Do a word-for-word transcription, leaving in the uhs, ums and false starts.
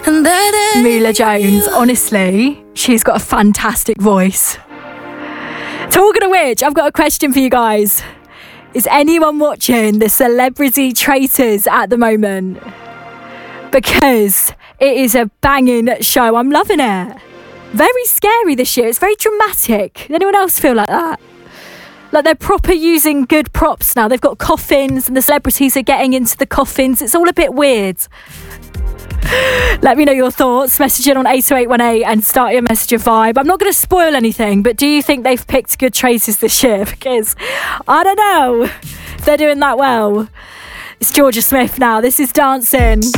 Mila Jones, honestly, she's got a fantastic voice. Talking of which, I've got a question for you guys. Is anyone watching the Celebrity Traitors at the moment? Because it is a banging show. I'm loving it. Very scary this year. It's very dramatic. Anyone else feel like that? Like they're proper using good props now. They've got coffins and the celebrities are getting into the coffins. It's all a bit weird. Let me know your thoughts. Message in on eight oh eight one eight and start your messenger vibe. I'm not going to spoil anything, but do you think they've picked good traitors this year? Because I don't know if they're doing that well. It's Georgia Smith now. This is Dancing.